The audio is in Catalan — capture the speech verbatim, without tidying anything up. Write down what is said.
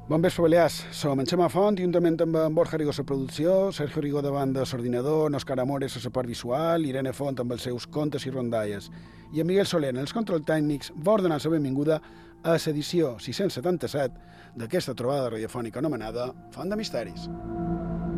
Bon vespre, Balears. Som en Xemà Font, juntament amb en Borja Rigo a la producció, Sergio Rigo davant de l'ordinador, Òscar Amores a la part visual, Irene Font amb els seus contes i rondalles, i en Miguel Soler en els controls tècnics va ordenar la benvinguda a l'edició sis-cents setanta-set d'aquesta trobada radiofònica anomenada Font de Misteris.